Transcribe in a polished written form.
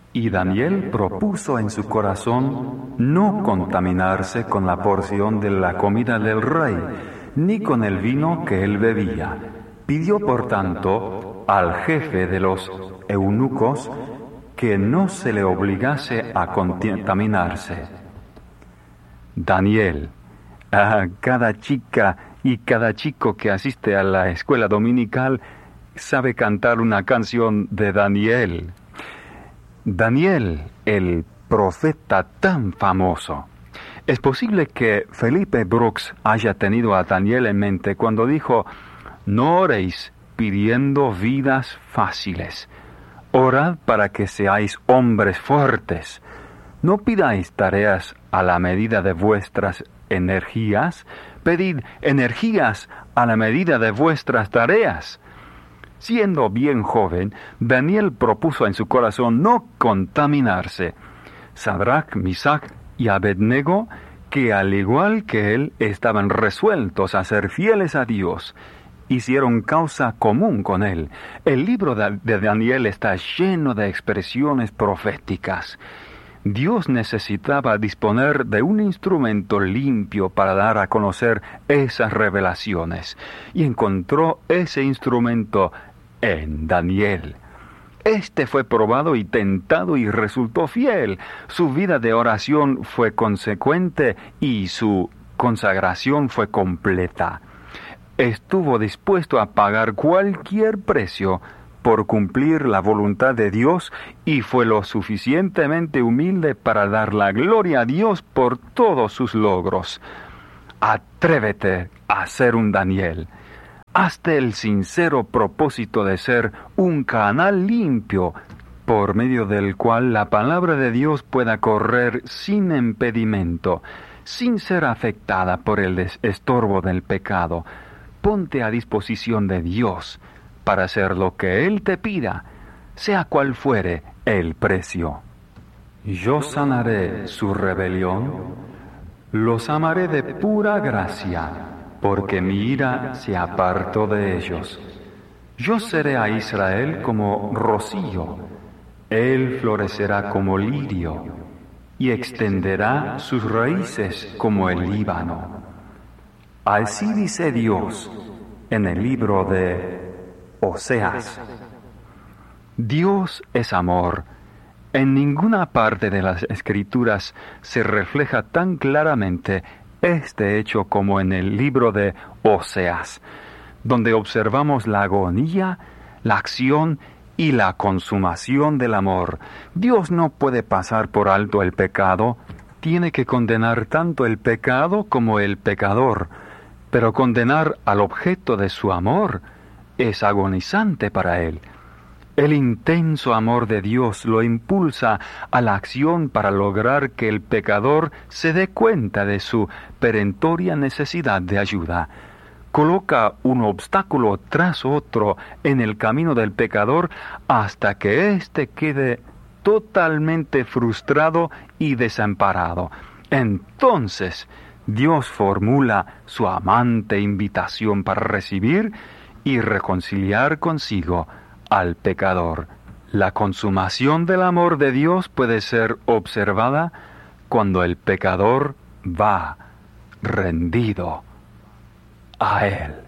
Y Daniel propuso en su corazón no contaminarse con la porción de la comida del rey, ni con el vino que él bebía. Pidió, por tanto, al jefe de los eunucos que no se le obligase a contaminarse. Daniel, a cada chica y cada chico que asiste a la escuela dominical sabe cantar una canción de Daniel. Daniel, el profeta tan famoso. Es posible que Felipe Brooks haya tenido a Daniel en mente cuando dijo: no oréis pidiendo vidas fáciles. Orad para que seáis hombres fuertes. No pidáis tareas a la medida de vuestras energías, pedid energías a la medida de vuestras tareas. Siendo bien joven, Daniel propuso en su corazón no contaminarse. Sadrach, Misach y Abednego, que al igual que él estaban resueltos a ser fieles a Dios, hicieron causa común con él. El libro de Daniel está lleno de expresiones proféticas. Dios necesitaba disponer de un instrumento limpio para dar a conocer esas revelaciones, y encontró ese instrumento en Daniel. Este fue probado y tentado y resultó fiel. Su vida de oración fue consecuente y su consagración fue completa. Estuvo dispuesto a pagar cualquier precio por cumplir la voluntad de Dios y fue lo suficientemente humilde para dar la gloria a Dios por todos sus logros. Atrévete a ser un Daniel. Hazte el sincero propósito de ser un canal limpio por medio del cual la palabra de Dios pueda correr sin impedimento, sin ser afectada por el estorbo del pecado. Ponte a disposición de Dios para hacer lo que Él te pida, sea cual fuere el precio. Yo sanaré su rebelión, los amaré de pura gracia, porque mi ira se apartó de ellos. Yo seré a Israel como rocío, él florecerá como lirio, y extenderá sus raíces como el Líbano. Así dice Dios en el libro de Oseas. Dios es amor. En ninguna parte de las Escrituras se refleja tan claramente este hecho como en el libro de Oseas, donde observamos la agonía, la acción y la consumación del amor. Dios no puede pasar por alto el pecado, tiene que condenar tanto el pecado como el pecador, pero condenar al objeto de su amor es agonizante para él. El intenso amor de Dios lo impulsa a la acción para lograr que el pecador se dé cuenta de su perentoria necesidad de ayuda. Coloca un obstáculo tras otro en el camino del pecador hasta que éste quede totalmente frustrado y desamparado. Entonces, Dios formula su amante invitación para recibir y reconciliar consigo al pecador. La consumación del amor de Dios puede ser observada cuando el pecador va rendido a Él.